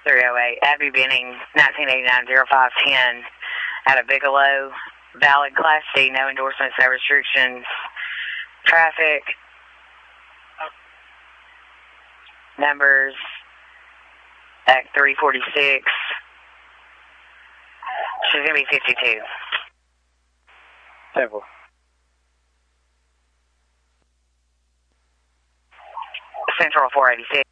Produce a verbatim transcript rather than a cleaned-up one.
three oh eight, Abby Benning, nineteen eighty-nine oh five ten, out of Bigelow. Valid Class C, no endorsements, no restrictions. Traffic. Numbers. Act three forty-six. She's going to be fifty-two. Temple. Central four eighty-six.